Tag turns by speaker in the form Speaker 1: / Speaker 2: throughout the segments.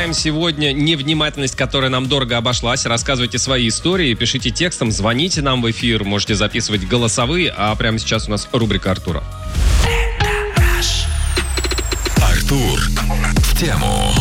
Speaker 1: обсуждаем сегодня невнимательность, которая нам дорого обошлась. Рассказывайте свои истории, пишите текстом, звоните нам в эфир, можете записывать голосовые, а прямо сейчас у нас рубрика Артура.
Speaker 2: Артур в тему.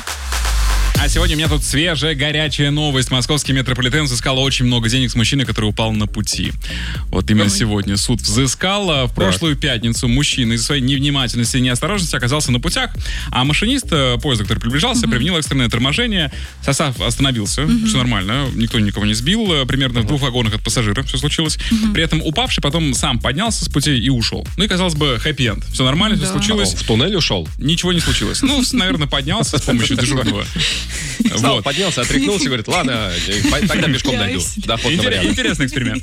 Speaker 3: А сегодня у меня тут свежая, горячая новость. Московский метрополитен взыскал очень много денег с мужчины, который упал на пути. Вот именно сегодня суд взыскал. В прошлую пятницу мужчина из-за своей невнимательности и неосторожности оказался на путях, а машинист поезда, который приближался, применил экстренное торможение. Состав остановился, все нормально, никто никого не сбил. Примерно в 2 вагонах от пассажира все случилось. При этом упавший потом сам поднялся с пути и ушел. Ну и, казалось бы, хэппи-энд. Все нормально, все случилось.
Speaker 1: В туннель ушел?
Speaker 3: Ничего не случилось. Ну, наверное, поднялся с помощью дежурного.
Speaker 1: Встал, поднялся, отряхнулся и говорит, ладно, тогда пешком дойду.
Speaker 3: Интересный эксперимент.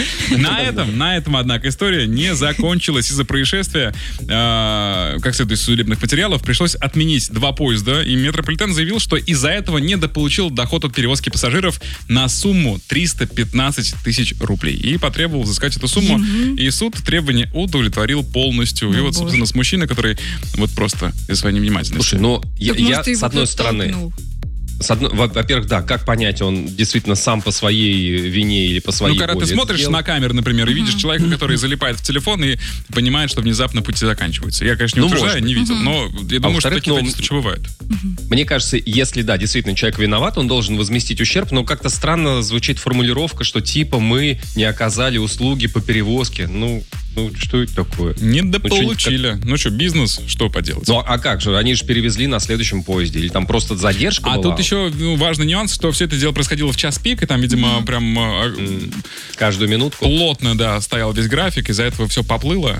Speaker 3: На этом, однако, история не закончилась. Из-за происшествия, как следует из судебных материалов, пришлось отменить 2 поезда, и метрополитен заявил, что из-за этого недополучил доход от перевозки пассажиров на сумму 315 тысяч рублей. И потребовал взыскать эту сумму, и суд требования удовлетворил полностью. И вот, собственно, с мужчиной, который вот просто из-за своей невнимательности.
Speaker 1: Слушай, ну, я с одной стороны... Во-первых, да, как понять, он действительно сам по своей вине или по своей воле.
Speaker 3: Ну, когда ты смотришь на камеру, например, и видишь человека, который залипает в телефон и понимает, что внезапно пути заканчиваются. Я, конечно, не утверждаю, не видел, но я думаю, что такие случаи бывают.
Speaker 1: Мне кажется, если, да, действительно, человек виноват, он должен возместить ущерб, но как-то странно звучит формулировка, что типа мы не оказали услуги по перевозке. Ну, что это такое?
Speaker 3: Недополучили. Ну что, бизнес, что поделать?
Speaker 1: Ну, а как же? Они же перевезли на следующем поезде. Или там просто задержка была?
Speaker 3: А тут еще важный нюанс, что все это дело происходило в час пик, и там, видимо, прям...
Speaker 1: Каждую минутку?
Speaker 3: Плотно, да, стоял весь график, из-за этого все поплыло.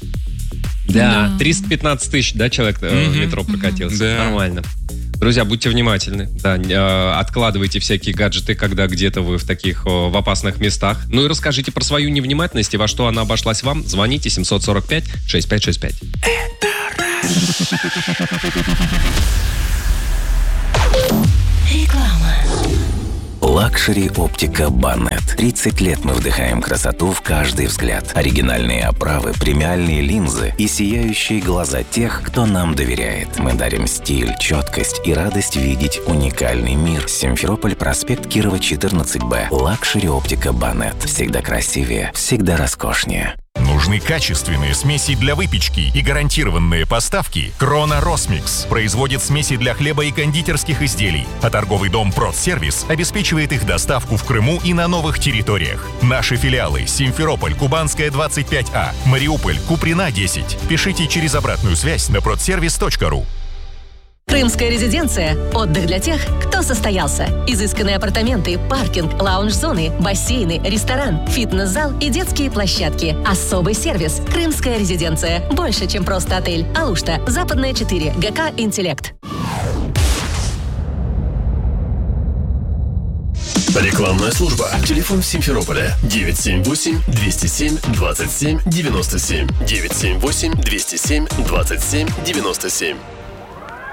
Speaker 1: Да, 315 тысяч, да, человек в метро прокатился. Да. Нормально. Друзья, будьте внимательны. Да, откладывайте всякие гаджеты, когда где-то вы в таких в опасных местах. Ну и расскажите про свою невнимательность и во что она обошлась вам. Звоните 745-6565.
Speaker 4: Реклама.
Speaker 2: Лакшери Оптика Баннет. 30 лет мы вдыхаем красоту в каждый взгляд. Оригинальные оправы, премиальные линзы и сияющие глаза тех, кто нам доверяет. Мы дарим стиль, четкость и радость видеть уникальный мир. Симферополь, проспект Кирова, 14Б. Лакшери Оптика Баннет. Всегда красивее, всегда роскошнее.
Speaker 5: Нужны качественные смеси для выпечки и гарантированные поставки? Крона Росмикс производит смеси для хлеба и кондитерских изделий, а торговый дом Продсервис обеспечивает их доставку в Крыму и на новых территориях. Наши филиалы: Симферополь, Кубанская, 25А, Мариуполь, Куприна, 10. Пишите через обратную связь на продсервис.ру.
Speaker 4: Крымская резиденция – отдых для тех, кто состоялся. Изысканные апартаменты, паркинг, лаунж-зоны, бассейны, ресторан, фитнес-зал и детские площадки. Особый сервис. Крымская резиденция. Больше, чем просто отель. Алушта, Западная 4, ГК «Интеллект».
Speaker 6: Рекламная служба. Телефон Симферополя 978-207-27-97. 978-207-27-97.